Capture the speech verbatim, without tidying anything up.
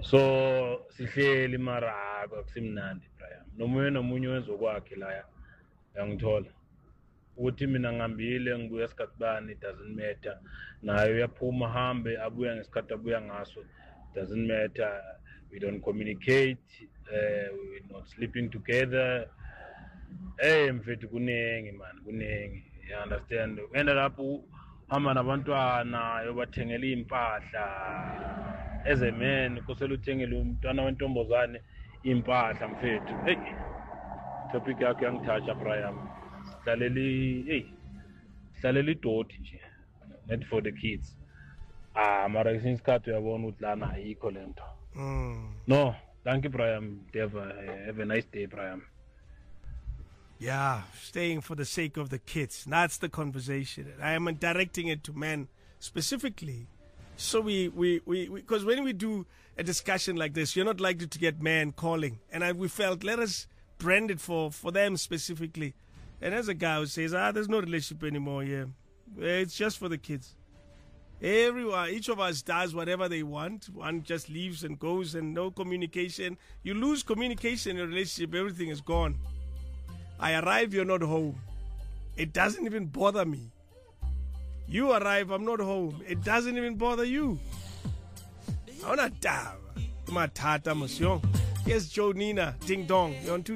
So sihleli mara akusimnandi Brian. Nomunye nomunye wenza okwakhe la yangithola. Uthi mina ngihambile ngibuya esikhathi bani doesn't matter. Naye uyaphuma hambe abuya ngesikhathi abuya ngaso doesn't matter. We don't communicate, uh, we're not sleeping together. Hey mfethu kuningi man kuningi. You understand? Enda lapho hamba nabantwana yobathengela impahla. As a man kusele uthengele umntwana wentombazane impahla mfethu. Hey. Topic yakhe yangithatha Brian. Hlaleli hey. Hlaleli doti nje. Not for the kids. Ah mara isikhathi uyabona ukuthi lana ayikho lento. Mm. No, thank you Brian. Have a, have a nice day Brian. Yeah, staying for the sake of the kids. That's the conversation. I am directing it to men specifically. So we, we, we, because when we do a discussion like this, you're not likely to get men calling. And I, we felt, let us brand it for, for them specifically. And as a guy who says, ah, there's no relationship anymore here. It's just for the kids. Everyone, each of us does whatever they want. One just leaves and goes and no communication. You lose communication in a relationship, everything is gone. I arrive, you're not home. It doesn't even bother me. You arrive, I'm not home. It doesn't even bother you. I'm not down. Yes, Joe Nina, ding dong. You're on two.